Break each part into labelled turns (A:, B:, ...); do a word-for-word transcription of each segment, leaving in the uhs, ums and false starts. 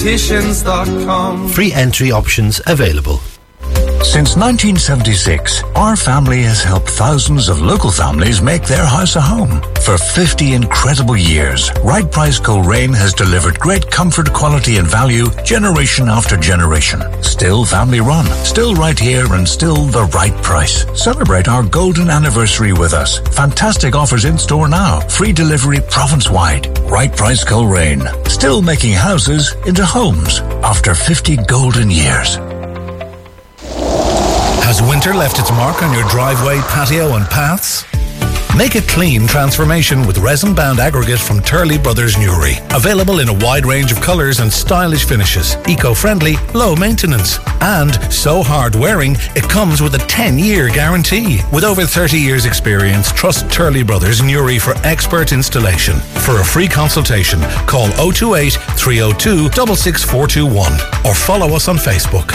A: Titians dot com.
B: Free entry options available.
C: Since nineteen seventy-six, our family has helped thousands of local families make their house a home. For fifty incredible years, Right Price Coleraine has delivered great comfort, quality and value generation after generation. Still family run, still right here and still the right price. Celebrate our golden anniversary with us. Fantastic offers in store now. Free delivery province-wide. Right Price Coleraine. Still making houses into homes after fifty golden years.
D: Has winter left its mark on your driveway, patio and paths? Make a clean transformation with resin-bound aggregate from Turley Brothers Newry. Available in a wide range of colours and stylish finishes. Eco-friendly, low maintenance. And so hard-wearing, it comes with a ten-year guarantee. With over thirty years experience, trust Turley Brothers Newry for expert installation. For a free consultation, call oh two eight, three oh two, six six four two one or follow us on Facebook.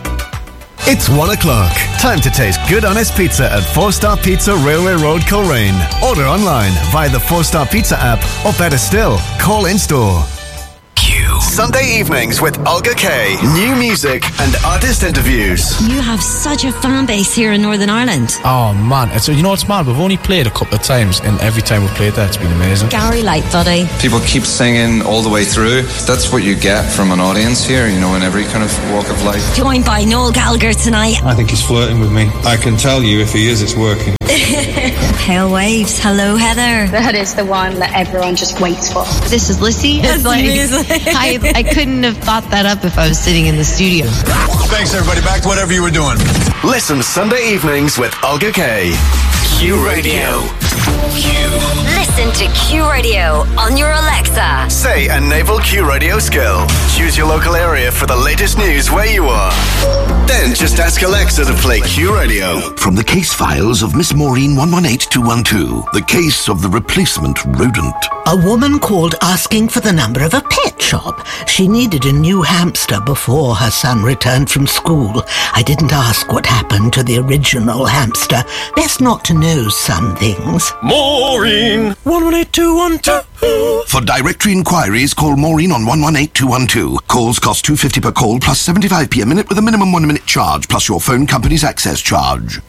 E: It's one o'clock. Time to taste good, honest pizza at Four Star Pizza Railway Road, Coleraine. Order online via the Four Star Pizza app, or better still, call in store. Q. Sunday evenings with Olga Kay. New music and artist interviews.
F: You have such a fan base here in Northern Ireland.
G: Oh man, it's you know it's mad. We've only played a couple of times, and every time we've played that, it's been amazing.
F: Gary Lightbody.
H: People keep singing all the way through. That's what you get from an audience here, you know, in every kind of walk of life.
F: Joined by Noel Gallagher tonight.
I: I think he's flirting with me. I can tell you if he is, it's working.
F: Pale Waves. Hello, Heather.
J: That is the one that everyone just waits for.
K: This is Lissy. It's like, I, I couldn't have thought that up if I was sitting in the studio.
E: Thanks, everybody. Back to whatever you were doing. Listen Sunday evenings with Olga Kay. Q Radio. Q.
L: Listen to Q Radio on your Alexa.
E: Say a naval Q Radio skill. Choose your local area for the latest news where you are. Then just ask Alexa to play Q Radio.
M: From the case files of Miss Maureen one one eight two one two, the case of the replacement rodent.
N: A woman called asking for the number of a pet shop. She needed a new hamster before her son returned from school. I didn't ask what happened to the original hamster. Best not to know some things.
M: Maureen one one eight two one two. For directory inquiries, call Maureen on one one eight two one two. Calls cost two pounds fifty per call plus seventy-five p a minute with a minimum one minute charge plus your phone company's access charge.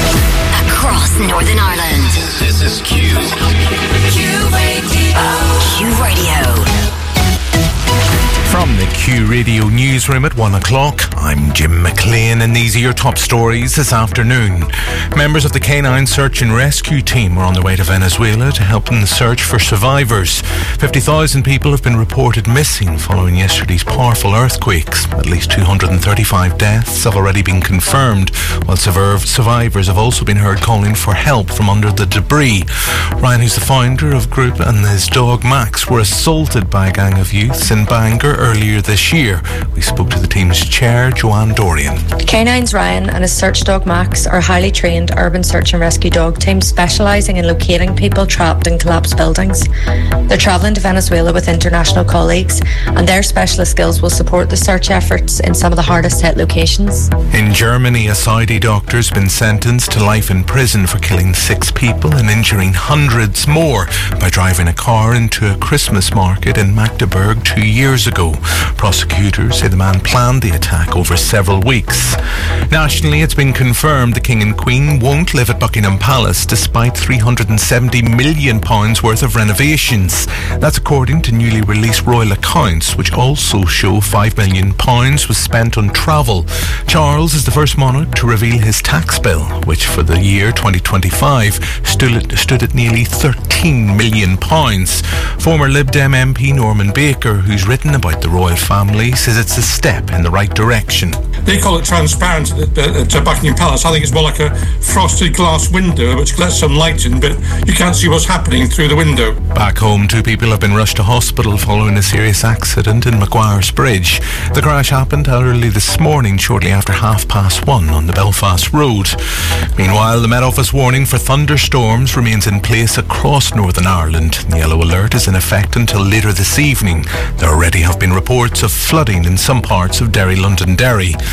L: Across Northern Ireland.
M: This is Q.
L: Q Radio. Q Radio.
D: From the Q Radio newsroom at one o'clock, I'm Jim McLean and these are your top stories this afternoon. Members of the Canine Search and Rescue Team are on their way to Venezuela to help in the search for survivors. fifty thousand people have been reported missing following yesterday's powerful earthquakes. At least two hundred thirty-five deaths have already been confirmed, while survivors have also been heard calling for help from under the debris. Ryan, who's the founder of Group, and his dog Max were assaulted by a gang of youths in Bangor earlier this year. We spoke to the team's chair, Joanne Dorian.
O: Canines Ryan and his search dog Max are highly trained urban search and rescue dog teams specialising in locating people trapped in collapsed buildings. They're travelling to Venezuela with international colleagues, and their specialist skills will support the search efforts in some of the hardest hit locations.
D: In Germany, a Saudi doctor's been sentenced to life in prison for killing six people and injuring hundreds more by driving a car into a Christmas market in Magdeburg two years ago. Prosecutors say the man planned the attack over several weeks. Nationally, it's been confirmed the King and Queen won't live at Buckingham Palace despite three hundred seventy million pounds worth of renovations. That's according to newly released royal accounts, which also show five million pounds was spent on travel. Charles is the first monarch to reveal his tax bill, which for the year twenty twenty-five stood at, stood at nearly thirteen million pounds. Former Lib Dem M P Norman Baker, who's written about the royal family, says it's a step in the right direction.
P: They call it transparent at, at, at Buckingham Palace. I think it's more like a frosted glass window which lets some light in, but you can't see what's happening through the window.
D: Back home, two people have been rushed to hospital following a serious accident in Maguire's Bridge. The crash happened early this morning, shortly after half past one on the Belfast Road. Meanwhile, the Met Office warning for thunderstorms remains in place across Northern Ireland. The yellow alert is in effect until later this evening. There already have been reports of flooding in some parts of Derry, Londonderry.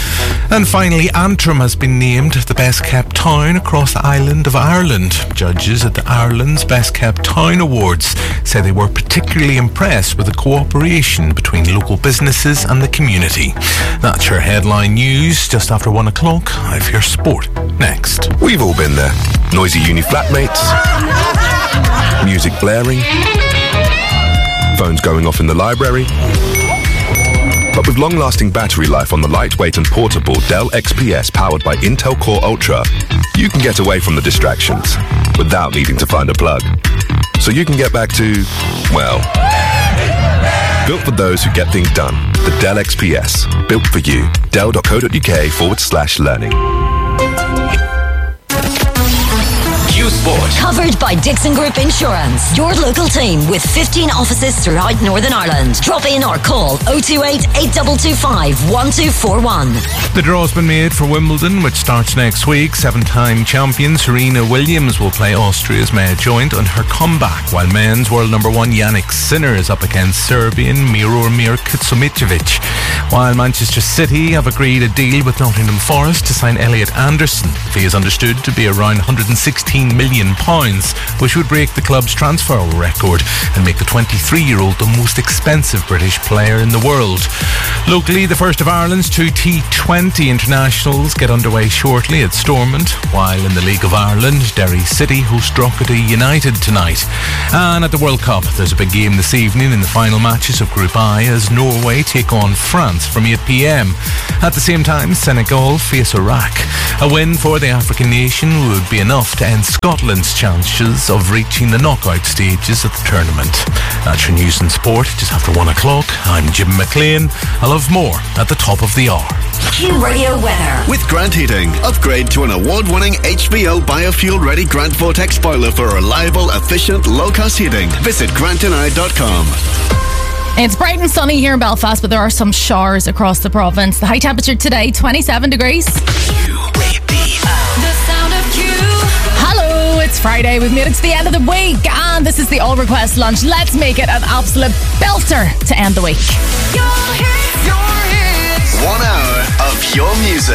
D: And finally, Antrim has been named the best kept town across the island of Ireland. Judges at the Ireland's Best Kept Town Awards say they were particularly impressed with the cooperation between local businesses and the community. That's your headline news. Just after one o'clock, I have your sport next.
Q: We've all been there. Noisy uni flatmates, music blaring, phones going off in the library. But with long-lasting battery life on the lightweight and portable Dell X P S powered by Intel Core Ultra, you can get away from the distractions without needing to find a plug. So you can get back to, well, built for those who get things done. The Dell X P S. Built for you. Dell.co.uk forward slash learning.
L: Sport. Covered by Dixon Group Insurance. Your local team with fifteen offices throughout Northern Ireland. Drop in or call oh two eight, eight two two five, one two four one.
D: The draw's been made for Wimbledon, which starts next week. Seven-time champion Serena Williams will play Austria's Maya Joint on her comeback, while men's world number one Yannick Sinner is up against Serbian Miromir Kutsumitovic. While Manchester City have agreed a deal with Nottingham Forest to sign Elliot Anderson. The fee is understood to be around one hundred sixteen million pounds, which would break the club's transfer record and make the twenty-three-year-old the most expensive British player in the world. Locally, the first of Ireland's two T twenty internationals get underway shortly at Stormont, while in the League of Ireland, Derry City host Drogheda United tonight. And at the World Cup, there's a big game this evening in the final matches of Group I as Norway take on France from eight p.m. At the same time, Senegal face Iraq. A win for the African nation would be enough to end Scotland's chances of reaching the knockout stages of the tournament. That's your news and sport just after one o'clock. I'm Jim McLean. I'll have more at the top of the hour.
L: Q Radio weather.
E: With Grant Heating, upgrade to an award-winning H V O biofuel-ready Grant Vortex boiler for reliable, efficient, low-cost heating. Visit grant and I dot com.
R: It's bright and sunny here in Belfast, but there are some showers across the province. The high temperature today, twenty-seven degrees.
L: Q Radio. The sound of Q.
R: Hello, it's Friday. We've made it to the end of the week, and this is the All Request Lunch. Let's make it an absolute belter to end the week.
L: You're here.